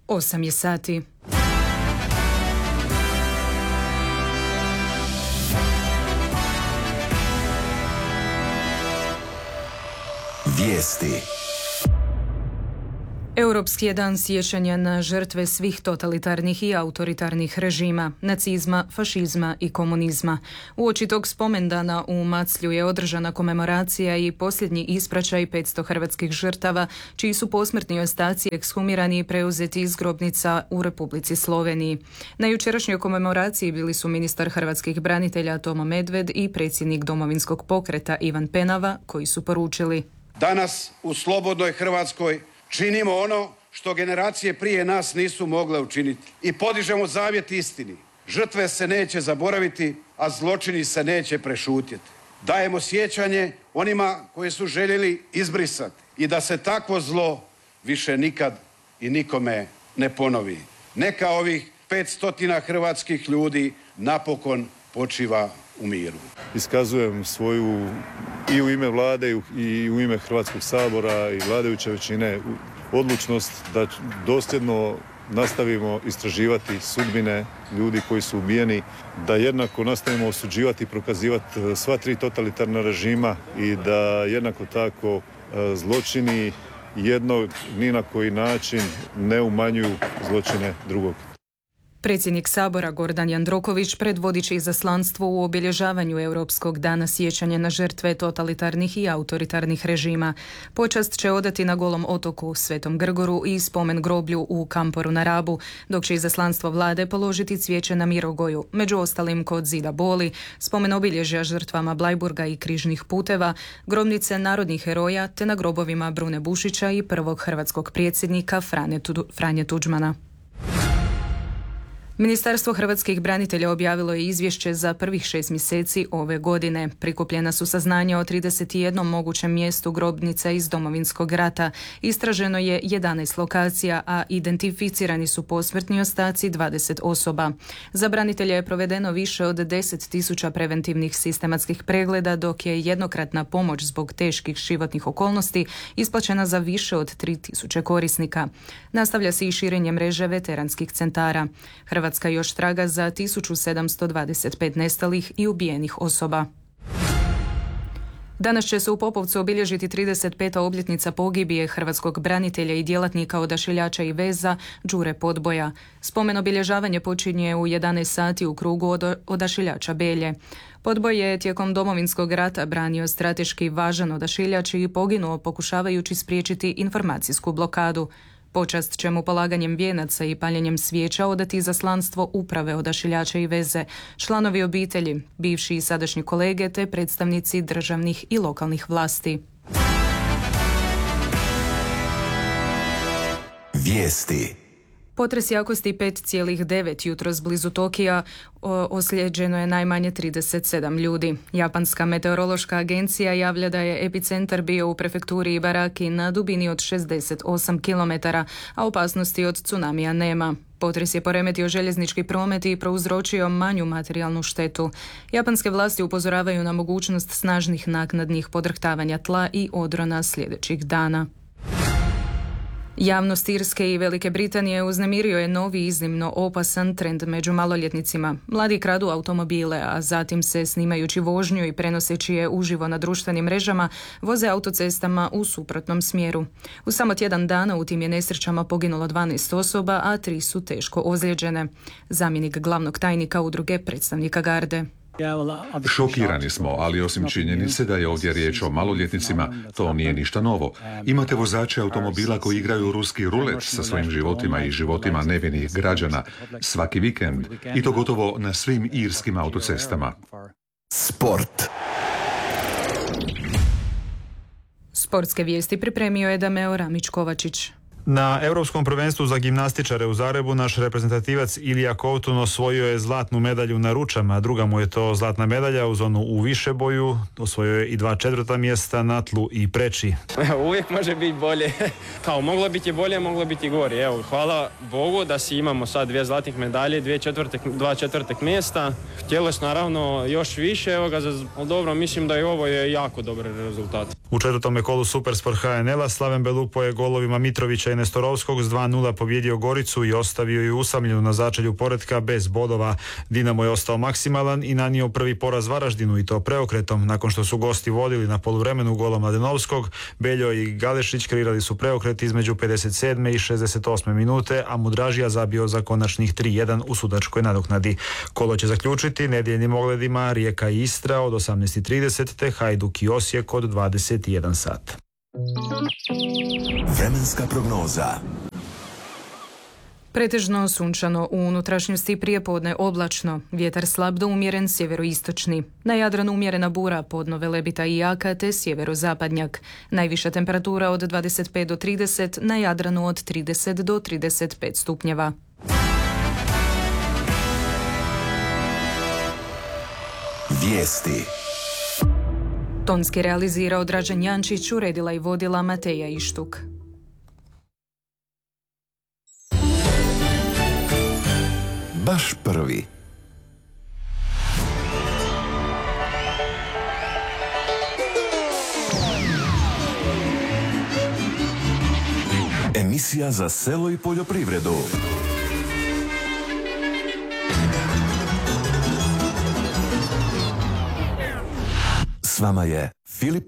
8 je sati. Vijesti. Europski je dan sjećanja na žrtve svih totalitarnih i autoritarnih režima, nacizma, fašizma i komunizma. Uoči tog spomendana u Maclju je održana komemoracija i posljednji ispraćaj 500 hrvatskih žrtava, čiji su posmrtni ostaci ekshumirani i preuzeti iz grobnica u Republici Sloveniji. Na jučerašnjoj komemoraciji bili su ministar hrvatskih branitelja Tomo Medved i predsjednik Domovinskog pokreta Ivan Penava, koji su poručili: Danas u slobodnoj Hrvatskoj činimo ono što generacije prije nas nisu mogle učiniti i podižemo zavjet istini. Žrtve se neće zaboraviti, a zločini se neće prešutjeti. Dajemo sjećanje onima koji su željeli izbrisati i da se takvo zlo više nikad i nikome ne ponovi. Neka ovih 500 hrvatskih ljudi napokon počiva u miru. Iskazujem svoju i u ime vlade i u ime Hrvatskog sabora i vladajuće većine odlučnost da dosljedno nastavimo istraživati sudbine ljudi koji su ubijeni, da jednako nastavimo osuđivati i prokazivati sva tri totalitarna režima i da jednako tako zločini jednog ni na koji način ne umanjuju zločine drugog. Predsjednik Sabora Gordan Jandroković predvodit će izaslanstvo u obilježavanju Europskog dana sjećanja na žrtve totalitarnih i autoritarnih režima. Počast će odati na Golom otoku, Svetom Grgoru i spomen groblju u Kamporu na Rabu, dok će izaslanstvo vlade položiti cvijeće na Mirogoju, među ostalim kod Zida Boli, spomen obilježja žrtvama Blajburga i križnih puteva, grobnice narodnih heroja te na grobovima Brune Bušića i prvog hrvatskog predsjednika Franje Tuđmana. Ministarstvo hrvatskih branitelja objavilo je izvješće za prvih 6 mjeseci ove godine. Prikupljena su saznanja o 31 mogućem mjestu grobnica iz Domovinskog rata. Istraženo je 11 lokacija, a identificirani su posmrtni ostaci 20 osoba. Za branitelja je provedeno više od 10.000 preventivnih sistematskih pregleda, dok je jednokratna pomoć zbog teških životnih okolnosti isplaćena za više od 3.000 korisnika. Nastavlja se i širenje mreže veteranskih centara. Hrvatska još traga za 1725 nestalih i ubijenih osoba. Danas će se u Popovcu obilježiti 35. obljetnica pogibije hrvatskog branitelja i djelatnika odašiljača i veza Đure Podboja. Spomen obilježavanje počinje u 11 sati u krugu odašiljača Belje. Podboj je tijekom Domovinskog rata branio strateški važan odašiljač i poginuo pokušavajući spriječiti informacijsku blokadu. Počast će mu polaganjem vijenaca i paljenjem svijeća odati izaslanstvo uprave odašiljača i veze, članovi obitelji, bivši i sadašnji kolege te predstavnici državnih i lokalnih vlasti. Vijesti. Potres jakosti 5,9 jutros blizu Tokija ozlijeđeno je najmanje 37 ljudi. Japanska meteorološka agencija javlja da je epicentar bio u prefekturi Ibaraki na dubini od 68 km, a opasnosti od tsunamija nema. Potres je poremetio željeznički promet i prouzročio manju materijalnu štetu. Japanske vlasti upozoravaju na mogućnost snažnih naknadnih podrhtavanja tla i odrona sljedećih dana. Javnost Irske i Velike Britanije uznemirio je novi iznimno opasan trend među maloljetnicima. Mladi kradu automobile, a zatim se snimajući vožnju i prenoseći je uživo na društvenim mrežama, voze autocestama u suprotnom smjeru. U samo tjedan dana u tim je nesrećama poginulo 12 osoba, a 3 su teško ozlijeđene. Zamjenik glavnog tajnika udruge predstavnika garde. Šokirani smo, ali osim činjenice da je ovdje riječ o maloljetnicima, to nije ništa novo. Imate vozače automobila koji igraju ruski rulet sa svojim životima i životima nevinih građana svaki vikend, i to gotovo na svim irskim autocestama. Sport. Sportske vijesti pripremio je Dameo Ramić-Kovačić. Na Europskom prvenstvu za gimnastičare u Zagrebu naš reprezentativac Ilija Kovtun osvojio je zlatnu medalju na ručama. Druga mu je to zlatna medalja uz onu u višeboju. Osvojio je i 2 četvrta mjesta na tlu i preči. Uvijek može biti bolje. Kao moglo biti bolje, moglo biti gore. Evo, hvala Bogu da si imamo sad 2 zlatnih medalje, 2 četvrtih mjesta. Htjelo se naravno još više, dobro, mislim da i ovo je jako dobar rezultat. U četvrtome kolu Supersport HNL-a Slaven Belupo je golovima Mitrovića i Nestorovskog s 2:0 pobjedio Goricu i ostavio ju usamljenu na začelju poretka bez bodova. Dinamo je ostao maksimalan i nanio prvi poraz Varaždinu i to preokretom. Nakon što su gosti vodili na poluvremenu golom Mladenovskog, Beljo i Galešić kreirali su preokret između 57. i 68. minute, a Mudražija zabio za konačnih 3:1 u sudačkoj nadoknadi. Kolo će zaključiti nedjeljnim ogledima Rijeka i Istra od 18:30 te Hajduk i Osijek od 21 sat. Vremenska prognoza. Pretežno sunčano, u unutrašnjosti prijepodne oblačno, vjetar slab do umjeren sjeveroistočni. Na Jadranu umjerena bura, podno Velebita i jaka te sjeverozapadnjak. Najviša temperatura od 25 do 30, na Jadranu od 30 do 35 stupnjeva. Vijesti. Tonski realizirao Dražen Jančić, uredila i vodila Mateja Ištuk. Baš prvi. Emisija za selo i poljoprivredu. S vama je Filip